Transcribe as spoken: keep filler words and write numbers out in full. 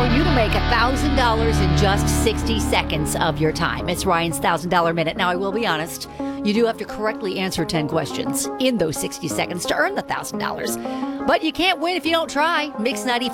for you to make one thousand dollars in just sixty seconds of your time. It's Ryan's one thousand dollars Minute. Now, I will be honest, you do have to correctly answer ten questions in those sixty seconds to earn the one thousand dollars. But you can't win if you don't try. Mix ninety-five.